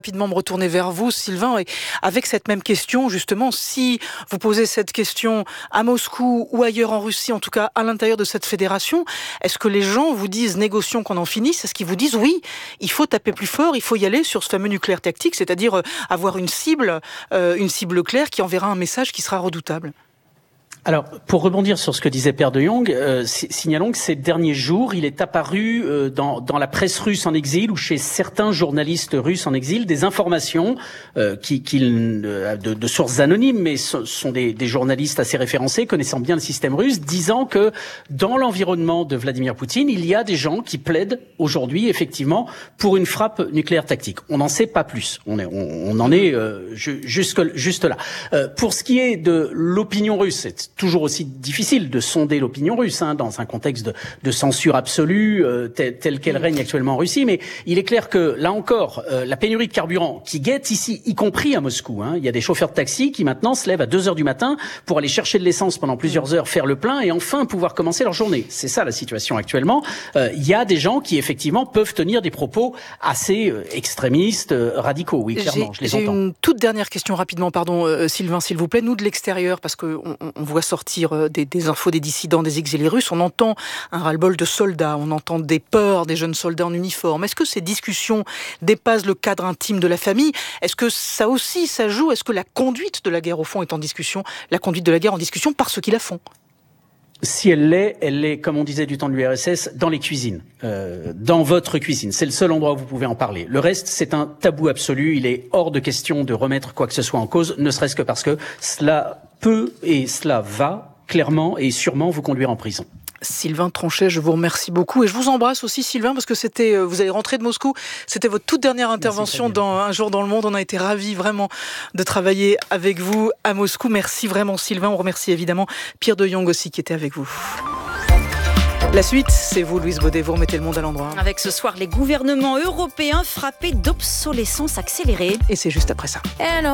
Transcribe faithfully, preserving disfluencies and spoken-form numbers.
Rapidement me retourner vers vous, Sylvain, et avec cette même question, justement, si vous posez cette question à Moscou ou ailleurs en Russie, en tout cas à l'intérieur de cette fédération, est-ce que les gens vous disent négocions qu'on en finisse? Est-ce qu'ils vous disent oui, il faut taper plus fort, il faut y aller sur ce fameux nucléaire tactique, c'est-à-dire avoir une cible, euh, une cible claire qui enverra un message qui sera redoutable? Alors, pour rebondir sur ce que disait Père de Jong, euh, signalons que ces derniers jours, il est apparu euh, dans, dans la presse russe en exil ou chez certains journalistes russes en exil des informations euh, qui, qui euh, de, de sources anonymes, mais ce sont des, des journalistes assez référencés, connaissant bien le système russe, disant que dans l'environnement de Vladimir Poutine, il y a des gens qui plaident aujourd'hui, effectivement, pour une frappe nucléaire tactique. On n'en sait pas plus. On, est, on, on en est euh, ju- jusque, juste là. Euh, pour ce qui est de l'opinion russe, c'est toujours aussi difficile de sonder l'opinion russe hein, dans un contexte de, de censure absolue euh, tel, tel qu'elle règne actuellement en Russie. Mais il est clair que, là encore, euh, la pénurie de carburant qui guette ici, y compris à Moscou, hein, il y a des chauffeurs de taxi qui maintenant se lèvent à deux heures du matin pour aller chercher de l'essence pendant plusieurs heures, faire le plein et enfin pouvoir commencer leur journée. C'est ça la situation actuellement. Euh, il y a des gens qui, effectivement, peuvent tenir des propos assez euh, extrémistes, euh, radicaux. Oui, clairement, je les J'ai entends. une toute dernière question rapidement, pardon, euh, Sylvain, s'il vous plaît. Nous, de l'extérieur, parce qu'on on, on voit sortir des, des infos des dissidents, des exilés russes, on entend un ras-le-bol de soldats, on entend des peurs des jeunes soldats en uniforme. Est-ce que ces discussions dépassent le cadre intime de la famille? Est-ce que ça aussi, ça joue? Est-ce que la conduite de la guerre, au fond, est en discussion? La conduite de la guerre en discussion par ceux qui la font? Si elle l'est, elle l'est, comme on disait du temps de l'U R S S, dans les cuisines, euh, dans votre cuisine. C'est le seul endroit où vous pouvez en parler. Le reste, c'est un tabou absolu. Il est hors de question de remettre quoi que ce soit en cause, ne serait-ce que parce que cela peut et cela va clairement et sûrement vous conduire en prison. Sylvain Tronchet, je vous remercie beaucoup et je vous embrasse aussi, Sylvain, parce que c'était, vous allez rentrer de Moscou, c'était votre toute dernière intervention dans Un jour dans le monde. On a été ravis vraiment de travailler avec vous à Moscou. Merci vraiment, Sylvain. On remercie évidemment Pierre de Jong aussi qui était avec vous. La suite, c'est vous, Louise Baudet, vous remettez le monde à l'endroit. Avec ce soir les gouvernements européens frappés d'obsolescence accélérée. Et c'est juste après ça. Et alors